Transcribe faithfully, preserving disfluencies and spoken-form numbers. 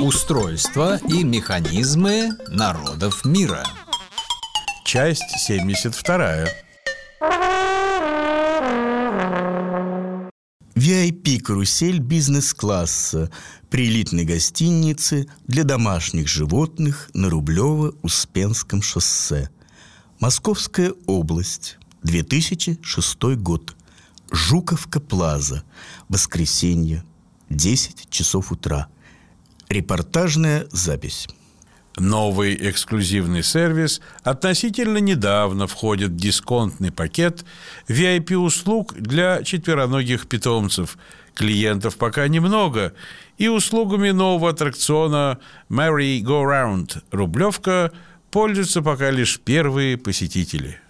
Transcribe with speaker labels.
Speaker 1: Устройства и механизмы народов мира.
Speaker 2: Часть семьдесят вторая.
Speaker 3: ви ай пи-карусель бизнес-класса при элитной гостинице для домашних животных на Рублево-Успенском шоссе. Московская область, две тысячи шестой год. Жуковка Плаза. Воскресенье, десять часов утра. Репортажная запись.
Speaker 2: Новый эксклюзивный сервис относительно недавно входит в дисконтный пакет ви ай пи-услуг для четвероногих питомцев. Клиентов пока немного, и услугами нового аттракциона Merry Go Round Рублевка пользуются пока лишь первые посетители.